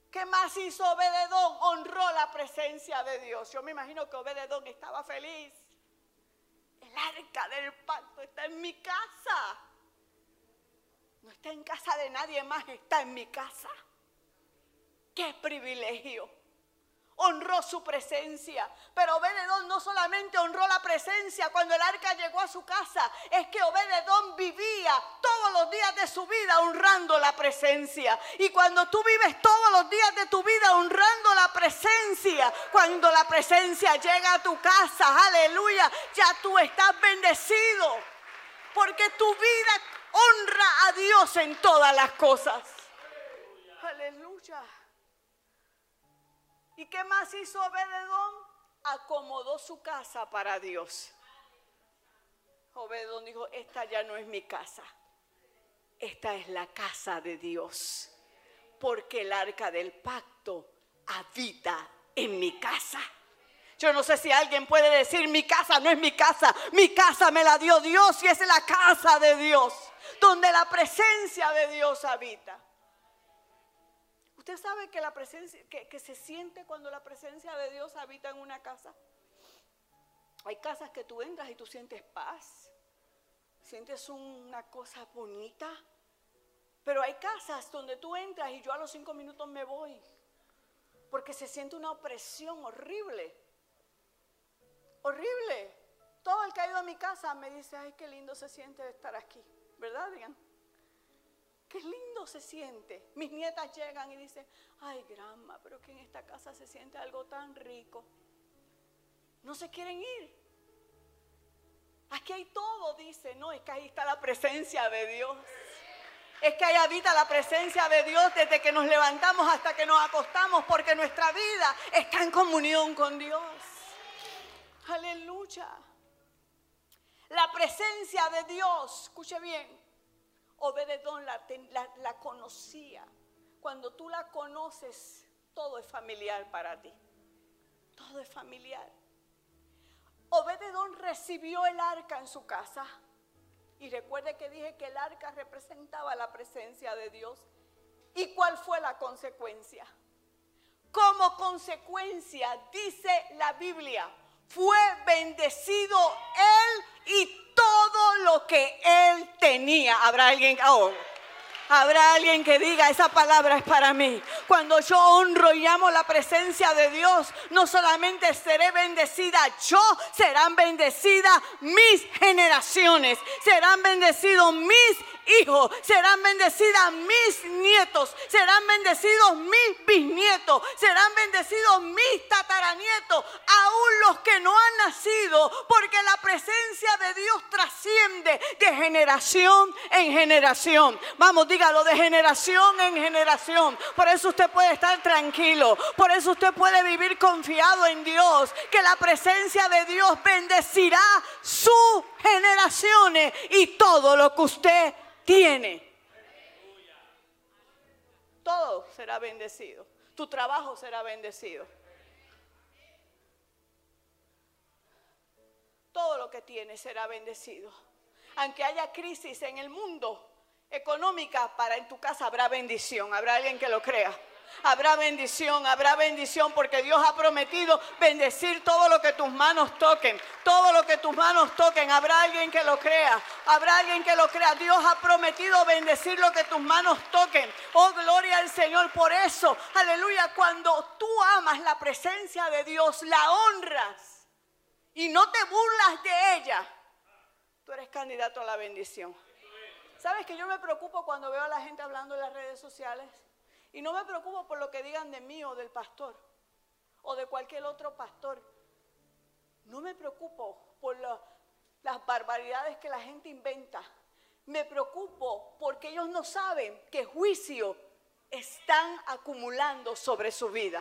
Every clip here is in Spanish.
¿Qué más hizo Obed-edom? Honró la presencia de Dios. Yo me imagino que Obed-edom estaba feliz. El arca del pacto está en mi casa. No está en casa de nadie más, está en mi casa. ¡Qué privilegio! Honró su presencia. Pero Obed-edom no solamente honró la presencia cuando el arca llegó a su casa, es que Obed-edom vivía todos los días de su vida honrando la presencia. Y cuando tú vives todos los días de tu vida honrando la presencia, cuando la presencia llega a tu casa, aleluya, ya tú estás bendecido. Porque tu vida honra a Dios en todas las cosas. Aleluya. ¿Y qué más hizo Obed-edom? Acomodó su casa para Dios. Obed-edom dijo, esta ya no es mi casa. Esta es la casa de Dios. Porque el arca del pacto habita en mi casa. Yo no sé si alguien puede decir, mi casa no es mi casa. Mi casa me la dio Dios y es la casa de Dios. Donde la presencia de Dios habita. ¿Usted sabe que la presencia, que se siente cuando la presencia de Dios habita en una casa? Hay casas que tú entras y tú sientes paz, sientes una cosa bonita, pero hay casas donde tú entras y yo a los 5 minutos me voy, porque se siente una opresión horrible, horrible. Todo el que ha ido a mi casa me dice, ay, qué lindo se siente estar aquí, ¿verdad? Digan. Qué lindo se siente. Mis nietas llegan y dicen, ay, grandma, pero que en esta casa se siente algo tan rico. No se quieren ir. Aquí hay todo, dice. No, es que ahí está la presencia de Dios. Es que ahí habita la presencia de Dios desde que nos levantamos hasta que nos acostamos, porque nuestra vida está en comunión con Dios. Aleluya. La presencia de Dios, escuche bien. Obed-edom la conocía. Cuando tú la conoces, todo es familiar para ti. Todo es familiar. Obed-edom recibió el arca en su casa. Y recuerde que dije que el arca representaba la presencia de Dios. ¿Y cuál fue la consecuencia? Como consecuencia, dice la Biblia, fue bendecido él y todo lo que él tenía. Habrá alguien que diga, esa palabra es para mí. Cuando yo honro y amo la presencia de Dios, no solamente seré bendecida yo, serán bendecidas mis generaciones, serán bendecidos mis hijos, serán bendecidas mis nietos, serán bendecidos mis bisnietos, serán bendecidos mis tataranietos, aún los que no han nacido, porque la presencia de Dios trasciende de generación en generación. Vamos, dígalo, de generación en generación. Por eso usted puede estar tranquilo, por eso usted puede vivir confiado en Dios, que la presencia de Dios bendecirá sus generaciones y todo lo que usted tiene. Todo será bendecido. Tu trabajo será bendecido. Todo lo que tienes será bendecido. Aunque haya crisis en el mundo económica, para en tu casa habrá bendición. Habrá alguien que lo crea. Habrá bendición porque Dios ha prometido bendecir todo lo que tus manos toquen. Todo lo que tus manos toquen. Habrá alguien que lo crea. Habrá alguien que lo crea. Dios ha prometido bendecir lo que tus manos toquen. Oh, gloria al Señor. Por eso, aleluya, cuando tú amas la presencia de Dios, la honras y no te burlas de ella, tú eres candidato a la bendición. ¿Sabes que yo me preocupo cuando veo a la gente hablando en las redes sociales? Y no me preocupo por lo que digan de mí o del pastor o de cualquier otro pastor. No me preocupo por las barbaridades que la gente inventa. Me preocupo porque ellos no saben qué juicio están acumulando sobre su vida.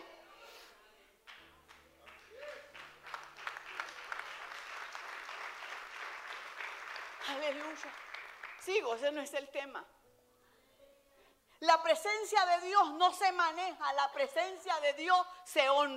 Aleluya. Sigo, ese no es el tema. La presencia de Dios no se maneja, la presencia de Dios se honra.